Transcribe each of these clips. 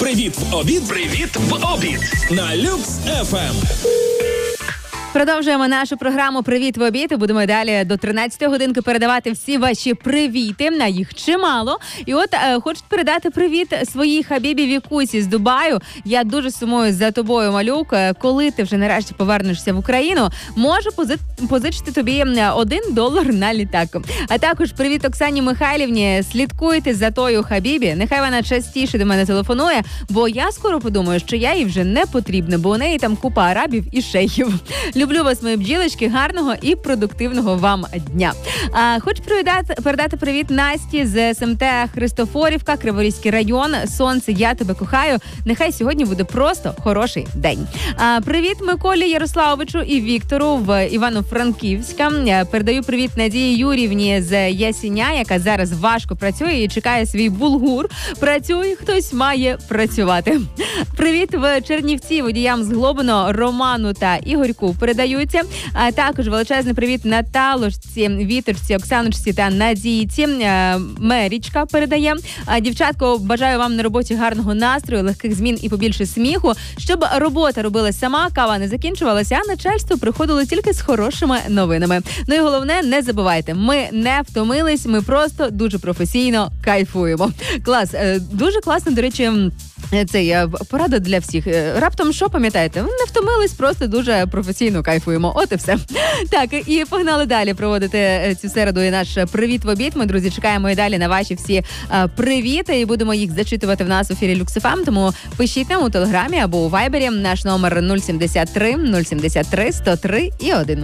Привіт в обід. Привіт в обід. На Люкс ФМ. Продовжуємо нашу програму «Привіт в обід» і будемо далі до 13-ї годинки передавати всі ваші привіти, на їх чимало. І от хочуть передати привіт своїй Хабібі Вікусі з Дубаю. Я дуже сумую за тобою, малюк. Коли ти вже нарешті повернешся в Україну, можу позичити тобі $1 на літак. А також привіт Оксані Михайлівні. Слідкуйте за тою Хабібі. Нехай вона частіше до мене телефонує, бо я скоро подумаю, що я їй вже не потрібна, бо у неї там купа арабів і шейхів. Люблю вас, мої бджілочки, гарного і продуктивного вам дня. Хочу передати привіт Насті з СМТ Христофорівка, Криворізький район. Сонце, я тебе кохаю. Нехай сьогодні буде просто хороший день. Привіт Миколі Ярославовичу і Віктору в Івано-Франківська. Передаю привіт Надії Юрівні з Ясіня, яка зараз важко працює і чекає свій булгур. Працює, хтось має працювати. Привіт в Чернівці водіям з Глобино, Роману та Ігорьку передаються. А також величезний привіт Наталочці, Віторці, Оксаночці та Надійці. Мерічка передає. Дівчатко, бажаю вам на роботі гарного настрою, легких змін і побільше сміху, щоб робота робилась сама, кава не закінчувалася, а начальство приходило тільки з хорошими новинами. Ну і головне, не забувайте, ми не втомились, ми просто дуже професійно кайфуємо. Клас. Дуже класно, до речі, це порада для всіх. Раптом, що пам'ятаєте? Не втомились, просто дуже професійно кайфуємо. От і все. Так, і погнали далі проводити цю середу і наш привіт в обід. Ми, друзі, чекаємо і далі на ваші всі привіти і будемо їх зачитувати в нас в ефірі Люкс ФМ. Тому пишіть нам у Телеграмі або у Вайбері. Наш номер 073 073 103 і 1.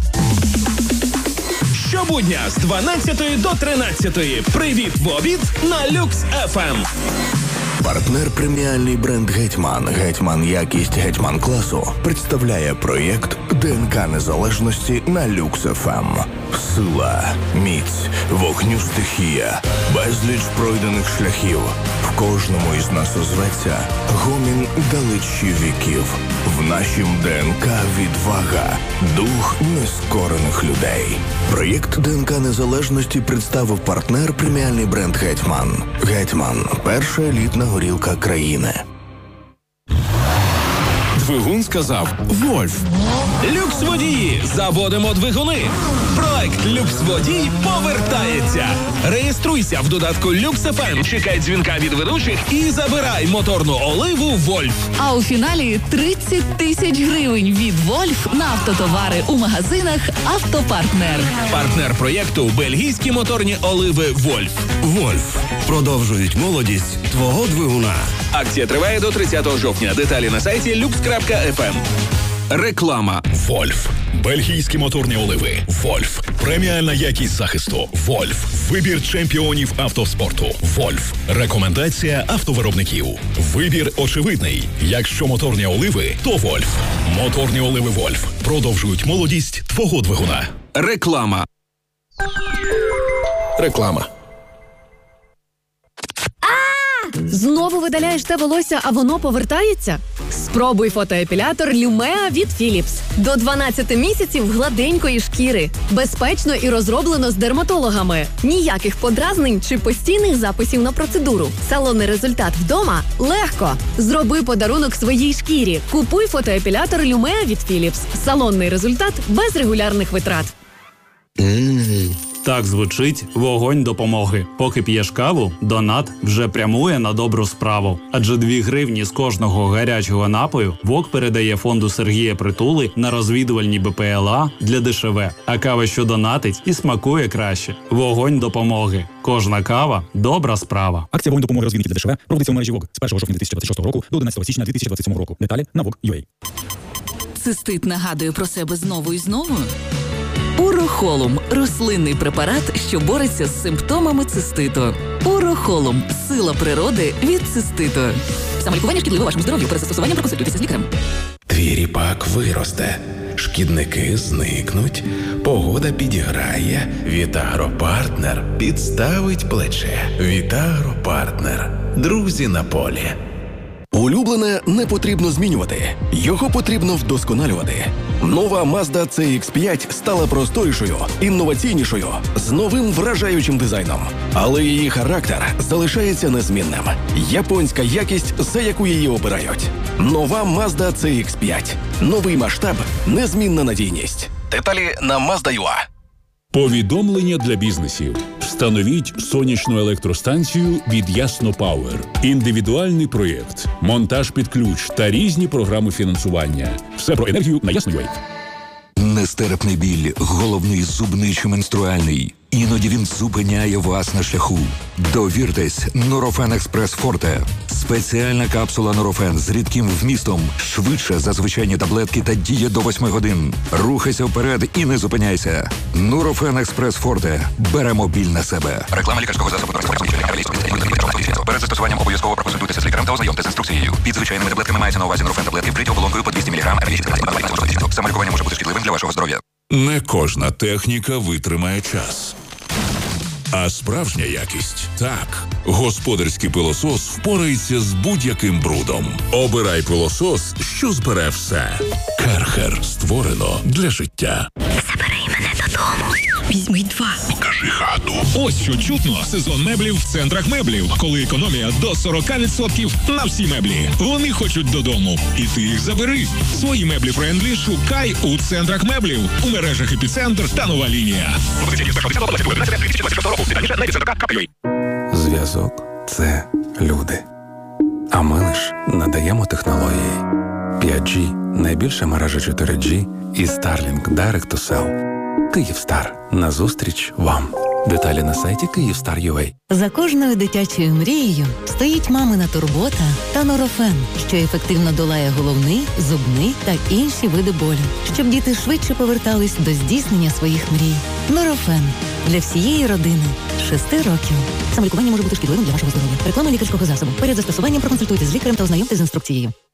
Щобудня з 12 до 13. Привіт в обід на Люкс ФМ. Партнер преміальний бренд «Гетьман». «Гетьман» якість «Гетьман» класу представляє проєкт ДНК незалежності на Люкс ФМ. Сила, міць, вогню стихія, безліч пройдених шляхів. В кожному із нас озветься гомін далечі віків. В нашім ДНК відвага, дух нескорених людей. Проєкт ДНК незалежності представив партнер преміальний бренд «Гетьман». «Гетьман» – перша елітна горілка країни. Двигун сказав «Вольф». Люкс-водії. Заводимо двигуни. Проект «Люкс-водій» повертається. Реєструйся в додатку Люкс ФМ, чекай дзвінка від ведучих і забирай моторну оливу «Вольф». А у фіналі 30 тисяч гривень від «Вольф» на автотовари у магазинах «Автопартнер». Партнер проєкту – бельгійські моторні оливи «Вольф». «Вольф» продовжують молодість твого двигуна. Акція триває до 30 жовтня. Деталі на сайті lux.fm. Реклама. «Вольф». Бельгійські моторні оливи. «Вольф». Преміальна якість захисту. «Вольф». Вибір чемпіонів автоспорту. «Вольф». Рекомендація автовиробників. Вибір очевидний. Якщо моторні оливи, то «Вольф». Моторні оливи «Вольф» продовжують молодість твого двигуна. Реклама. Реклама. Знову видаляєш те волосся, а воно повертається? Спробуй фотоепілятор Lumea від Philips. До 12 місяців гладенької шкіри. Безпечно і розроблено з дерматологами. Ніяких подразнень чи постійних записів на процедуру. Салонний результат вдома – легко. Зроби подарунок своїй шкірі. Купуй фотоепілятор Lumea від Philips. Салонний результат без регулярних витрат. Так звучить вогонь допомоги. Поки п'єш каву, донат вже прямує на добру справу. Адже 2 гривні з кожного гарячого напою ВОК передає фонду Сергія Притули на розвідувальні БПЛА для ДШВ. А кава, що донатить, і смакує краще. Вогонь допомоги. Кожна кава – добра справа. Акція «Вогонь допомоги розвідників для ДШВ» проводиться у мережі ВОК з 1 жовтня 2026 року до 11 січня 2027 року. Деталі на VOK.UA. Цистит нагадує про себе знову і знову? Урохолум – рослинний препарат, що бореться з симптомами циститу. Урохолум – сила природи від циститу. Самолікування шкідливе вашому здоров'ю. Перед застосуванням проконсультуйтеся з лікарем. Твій ріпак виросте, шкідники зникнуть, погода підіграє, Вітагропартнер підставить плече. Вітагропартнер. Друзі на полі. Улюблене не потрібно змінювати, його потрібно вдосконалювати. Нова Mazda CX-5 стала просторішою, інноваційнішою, з новим вражаючим дизайном. Але її характер залишається незмінним. Японська якість, за яку її обирають. Нова Mazda CX-5. Новий масштаб, незмінна надійність. Деталі на Mazda.ua. Повідомлення для бізнесів. Встановіть сонячну електростанцію від Ясно Пауер. Індивідуальний проєкт, монтаж під ключ та різні програми фінансування. Все про енергію на Ясно.ua. Нестерпний біль, головний, зубний чи менструальний. Іноді він зупиняє вас на шляху. Довіртесь Нурофен Експрес Форте. Спеціальна капсула Нурофен з рідким вмістом. Швидше за звичайні таблетки та діє до 8 годин. Рухайся вперед і не зупиняйся. Нурофен Експрес Форте. Беремо біль на себе. Реклама лікарського засобу. Перед застосуванням обов'язково проконсультуйтеся з лікарем та ознайомтеся з інструкцією. Під звичайними таблетками мається на увазі Нурофен таблетки, вкриті оболонкою по 200 мг. Самолікування може бути шкідливим для вашого здоров'я. Не кожна техніка витримає час. А справжня якість – так. Господарський пилосос впорається з будь-яким брудом. Обирай пилосос, що збере все. Керхер створено для життя. Забери мене додому. Візьми 2. Покажи хату. Ось що чутно. Сезон меблів в центрах меблів. Коли економія до 40% на всі меблі. Вони хочуть додому. І ти їх забери. Свої меблі френдлі шукай у центрах меблів. У мережах «Епіцентр» та «Нова лінія». Зв'язок – це люди. А ми лиш надаємо технології. 5G – найбільша мережа 4G і Starlink Direct to Cell. Київстар. Назустріч вам. Деталі на сайті Kyivstar.ua. За кожною дитячою мрією стоїть мамина турбота та Нурофен, що ефективно долає головний, зубний та інші види болю, щоб діти швидше повертались до здійснення своїх мрій. Нурофен. Для всієї родини. 6 років. Самолікування може бути шкідливим для вашого здоров'я. Реклама лікарського засобу. Перед застосуванням проконсультуйтесь з лікарем та ознайомтесь з інструкцією.